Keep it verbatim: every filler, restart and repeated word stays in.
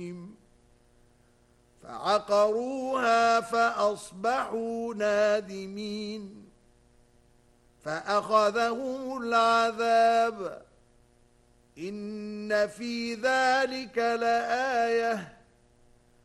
فعقروها فأصبحوا نادمين فأخذهم العذاب إن في ذلك لآية